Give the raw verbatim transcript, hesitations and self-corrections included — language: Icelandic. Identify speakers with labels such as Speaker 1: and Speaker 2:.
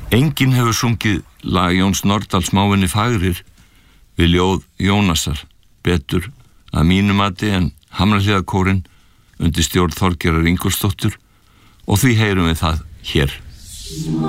Speaker 1: Enginn hefur sungið lag Jóns Nordals Mávinni fagrir við ljóð Jónasar betur að mínu mati en Hamrahlíðarkórinn undir stjórn Þorgerðar Ingólfsdóttur og því heyrum við það hér.